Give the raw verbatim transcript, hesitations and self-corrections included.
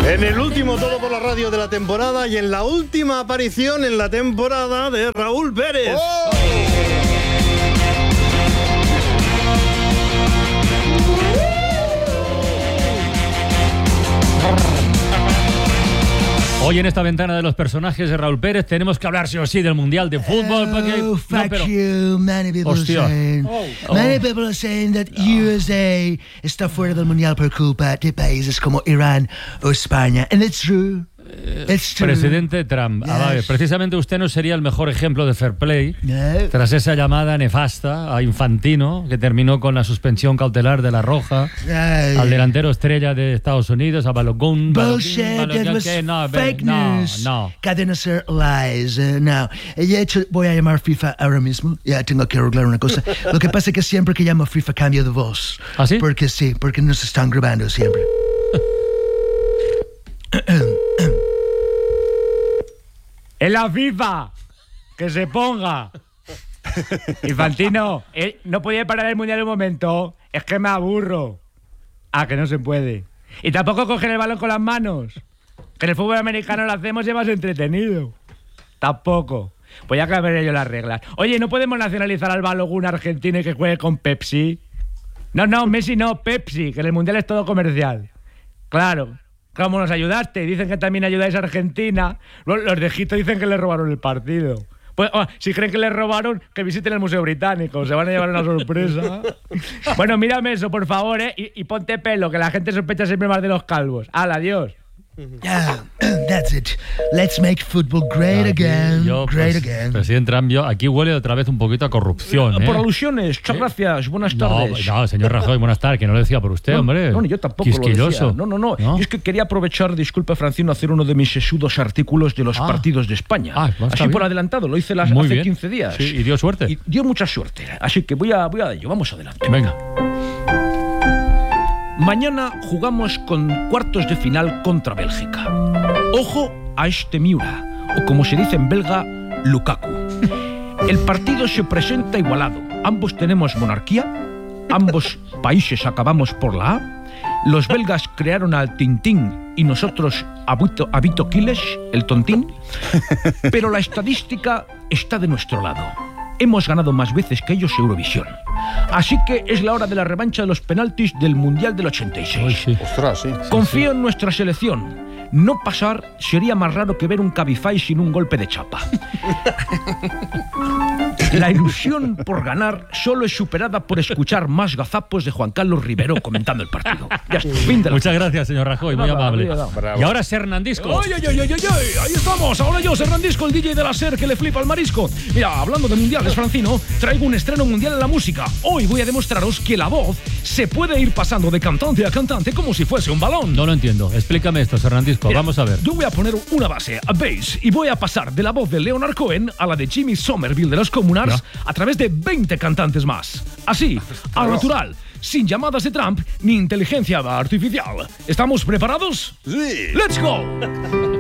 En el último Todo por la Radio de la temporada y en la última aparición en la temporada de Raúl Pérez. ¡Oh! Hoy en esta ventana de los personajes de Raúl Pérez tenemos que hablar sí o sí del Mundial de Fútbol. Oh, porque... no, fuck pero... you. Many people Hostia. are saying, Oh. many people are saying that Oh. U S A está fuera del Mundial por culpa de países como Irán o España. And it's true. It's true. Presidente Trump, Yes. a ver, precisamente usted no sería el mejor ejemplo de fair play No. tras esa llamada nefasta a Infantino que terminó con la suspensión cautelar de la Roja Ay. al delantero estrella de Estados Unidos, a Balogun. Bullshit, Balogun, that was que no, fake no, news. no. Cadena ser lies. Uh, no. Eh, De hecho, voy a llamar FIFA ahora mismo. Ya tengo que arreglar una cosa. Lo que pasa es que siempre que llamo FIFA cambio de voz. ¿Ah, sí? Porque sí, porque nos están grabando siempre. ¡Es la FIFA! ¡Que se ponga! Infantino, eh, no podía parar el Mundial un momento. Es que me aburro. Ah, que no se puede. Y tampoco coger el balón con las manos. Que en el fútbol americano lo hacemos y es más entretenido. Tampoco. Pues ya cambiaré yo las reglas. Oye, ¿no podemos nacionalizar al Balogun argentino y que juegue con Pepsi? No, no, Messi no, Pepsi, que en el Mundial es todo comercial. Claro. ¿Cómo nos ayudaste? Dicen que también ayudáis a Argentina. Los, los de Egipto dicen que le robaron el partido. Pues, oh, si creen que le robaron, que visiten el Museo Británico. Se van a llevar una sorpresa. Bueno, mírame eso, por favor, ¿eh? Y, y ponte pelo, que la gente sospecha siempre más de los calvos. ¡Hala, adiós! Yeah, that's it. Let's make football great Aquí, again. yo, great pues, again. Presidente Trump, yo, aquí huele otra vez un poquito a corrupción, ¿eh? Por alusiones, muchas gracias, buenas tardes. No, no, señor Rajoy, buenas tardes, que no lo decía por usted, No, hombre. No, ni yo tampoco Quisquilloso. lo decía. No, no, no, ¿No? Yo es que quería aprovechar, disculpe, Francino, hacer uno de mis sesudos artículos de los Ah. partidos de España. Ah, pues está Así bien. por adelantado, lo hice las, Muy hace bien. quince días. Sí, y dio suerte. Y dio mucha suerte. Así que voy a, voy a ello, vamos adelante. Venga. Mañana jugamos con cuartos de final contra Bélgica. Ojo a este Miura, o como se dice en belga, Lukaku. El partido se presenta igualado. Ambos tenemos monarquía, ambos países acabamos por la A. Los belgas crearon al Tintín y nosotros a Vito, a Vito Quiles, el tontín. Pero la estadística está de nuestro lado. Hemos ganado más veces que ellos Eurovisión. Así que es la hora de la revancha de los penaltis del Mundial del ochenta y seis. Uy, sí. Ostras, sí. Confío en nuestra selección. No pasar sería más raro que ver un Cabify sin un golpe de chapa. La ilusión por ganar solo es superada por escuchar más gazapos de Juan Carlos Rivero comentando el partido. Ya está, fin de la... Muchas gracias, señor Rajoy, muy Nada, amable. nada. Bravo. Y ahora es Hernandisco. ¡Ay, ay, ay, ay, ay, ay! Ahí estamos, ahora yo, Serrandisco, el D J de la SER que le flipa el marisco. Mira, hablando de mundiales, Francino, traigo un estreno mundial en la música. Hoy voy a demostraros que la voz se puede ir pasando de cantante a cantante como si fuese un balón. No lo entiendo. Explícame esto, Hernandisco. Mira, Vamos a ver. Yo voy a poner una base, a bass, y voy a pasar de la voz de Leonard Cohen a la de Jimmy Somerville de los Communards a través de veinte cantantes más. Así, a lo natural, sin llamadas de Trump ni inteligencia artificial. ¿Estamos preparados? Sí. ¡Let's go!